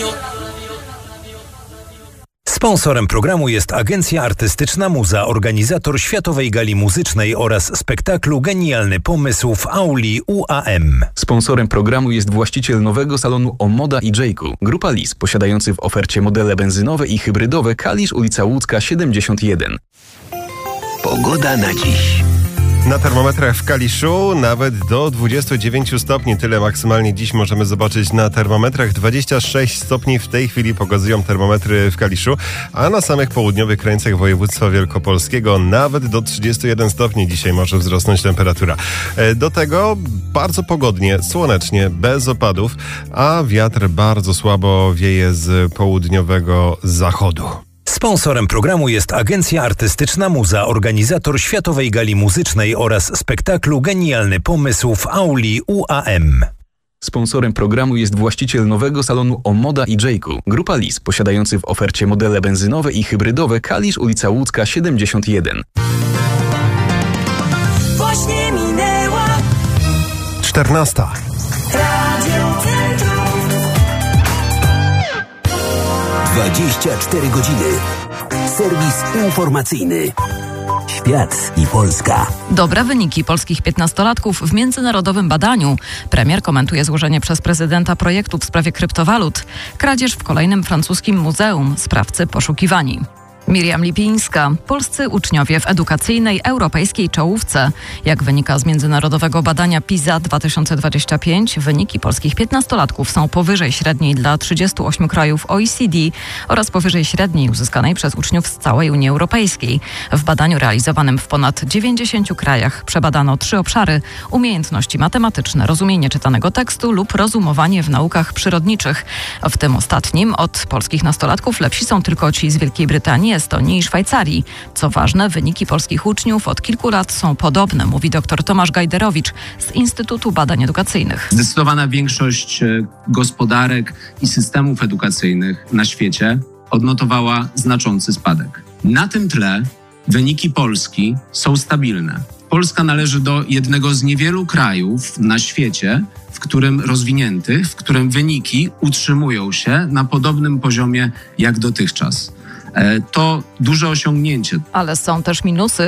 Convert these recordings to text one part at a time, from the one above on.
Sponsorem programu jest Agencja Artystyczna Muza, organizator Światowej Gali Muzycznej oraz spektaklu Genialny Pomysł w auli UAM. Sponsorem programu jest właściciel nowego salonu Omoda i Jayku, Grupa Lis, posiadający w ofercie modele benzynowe i hybrydowe Kalisz, ulica Łódzka 71. Pogoda na dziś. Na termometrach w Kaliszu nawet do 29 stopni. Tyle maksymalnie dziś możemy zobaczyć na termometrach. 26 stopni w tej chwili pokazują termometry w Kaliszu, a na samych południowych krańcach województwa wielkopolskiego nawet do 31 stopni dzisiaj może wzrosnąć temperatura. Do tego bardzo pogodnie, słonecznie, bez opadów, a wiatr bardzo słabo wieje z południowego zachodu. Sponsorem programu jest Agencja Artystyczna Muza, organizator Światowej Gali Muzycznej oraz spektaklu Genialny Pomysł w auli UAM. Sponsorem programu jest właściciel nowego salonu Omoda i Jayku, Grupa Lis, posiadający w ofercie modele benzynowe i hybrydowe Kalisz, ulica Łódzka 71. Właśnie minęła 14. Radio Centrum. 24 godziny. Serwis informacyjny. Świat i Polska. Dobre wyniki polskich 15-latków w międzynarodowym badaniu. Premier komentuje złożenie przez prezydenta projektu w sprawie kryptowalut. Kradzież w kolejnym francuskim muzeum. Sprawcy poszukiwani. Miriam Lipińska. Polscy uczniowie w edukacyjnej europejskiej czołówce. Jak wynika z międzynarodowego badania PISA 2025, wyniki polskich 15-latków są powyżej średniej dla 38 krajów OECD oraz powyżej średniej uzyskanej przez uczniów z całej Unii Europejskiej. W badaniu realizowanym w ponad 90 krajach przebadano 3 obszary: umiejętności matematyczne, rozumienie czytanego tekstu lub rozumowanie w naukach przyrodniczych. W tym ostatnim od polskich nastolatków lepsi są tylko ci z Wielkiej Brytanii, Estonii i Szwajcarii. Co ważne, wyniki polskich uczniów od kilku lat są podobne, mówi dr Tomasz Gajderowicz z Instytutu Badań Edukacyjnych. Zdecydowana większość gospodarek i systemów edukacyjnych na świecie odnotowała znaczący spadek. Na tym tle wyniki Polski są stabilne. Polska należy do jednego z niewielu krajów na świecie, w którym wyniki utrzymują się na podobnym poziomie jak dotychczas. To duże osiągnięcie. Ale są też minusy.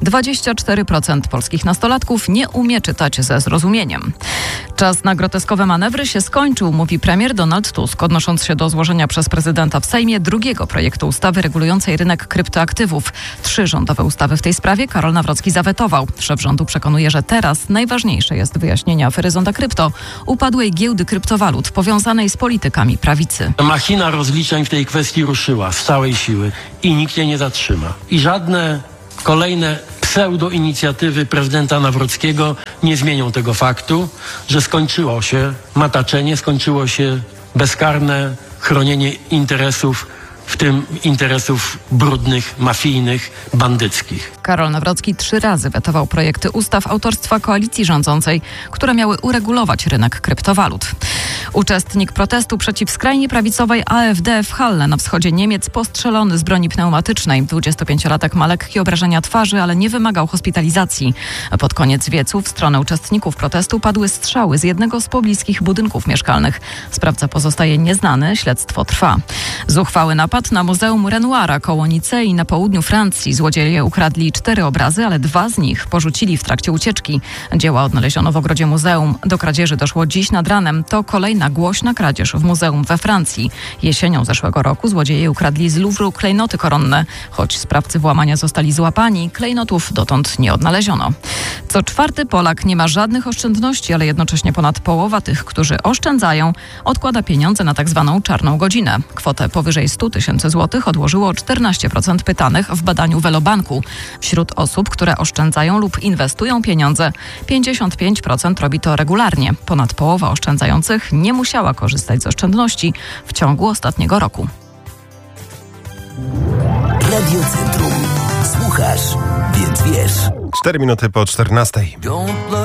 24% polskich nastolatków nie umie czytać ze zrozumieniem. Czas na groteskowe manewry się skończył, mówi premier Donald Tusk, odnosząc się do złożenia przez prezydenta w Sejmie drugiego projektu ustawy regulującej rynek kryptoaktywów. 3 rządowe ustawy w tej sprawie Karol Nawrocki zawetował. Szef rządu przekonuje, że teraz najważniejsze jest wyjaśnienie afery Zonda Krypto, upadłej giełdy kryptowalut powiązanej z politykami prawicy. Machina rozliczeń w tej kwestii ruszyła z całej siły i nikt jej nie zatrzyma. I żadne kolejne pseudo-inicjatywy prezydenta Nawrockiego nie zmienią tego faktu, że skończyło się mataczenie, skończyło się bezkarne chronienie interesów, w tym interesów brudnych, mafijnych, bandyckich. Karol Nawrocki 3 razy wetował projekty ustaw autorstwa koalicji rządzącej, które miały uregulować rynek kryptowalut. Uczestnik protestu przeciw skrajnie prawicowej AfD w Halle na wschodzie Niemiec postrzelony z broni pneumatycznej. 25-latek ma lekkie obrażenia twarzy, ale nie wymagał hospitalizacji. Pod koniec wiecu w stronę uczestników protestu padły strzały z jednego z pobliskich budynków mieszkalnych. Sprawca pozostaje nieznany, śledztwo trwa. Zuchwały napad na Muzeum Renoira koło Nicei na południu Francji. Złodzieje ukradli 4 obrazy, ale 2 z nich porzucili w trakcie ucieczki. Dzieła odnaleziono w ogrodzie muzeum. Do kradzieży doszło dziś nad ranem. To kolejna głośna kradzież w muzeum we Francji. Jesienią zeszłego roku złodzieje ukradli z Louvru klejnoty koronne. Choć sprawcy włamania zostali złapani, klejnotów dotąd nie odnaleziono. Co 4. Polak nie ma żadnych oszczędności, ale jednocześnie ponad połowa tych, którzy oszczędzają, odkłada pieniądze na tak zwaną czarną godzinę. Kwotę powyżej 100 tysięcy złotych odłożyło 14% pytanych w badaniu Velobanku. Wśród osób, które oszczędzają lub inwestują pieniądze, 55% robi to regularnie. Ponad połowa oszczędzających nie musiała korzystać z oszczędności w ciągu ostatniego roku. Radio Centrum. Słuchasz, więc wiesz. 4 minuty po 14.